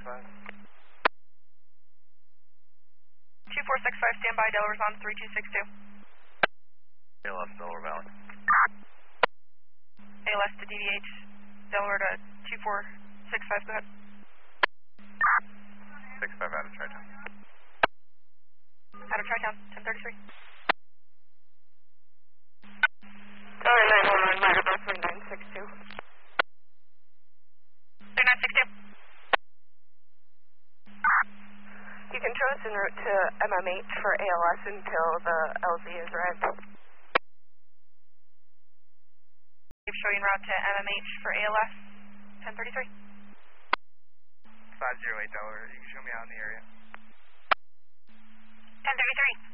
2465, standby, Delaware's on 3262. ALS, Delaware Valley. ALS to DVH, Delaware to 2465, go ahead. 65 out of Tri-Town. Out of Tri-Town, 1033. Delaware 911, Roger, back 3962. 3962. You can show us en route to MMH for ALS until the LZ is red. Keep showing route to MMH for ALS, 1033. 508 Delaware, you can show me out in the area. 1033.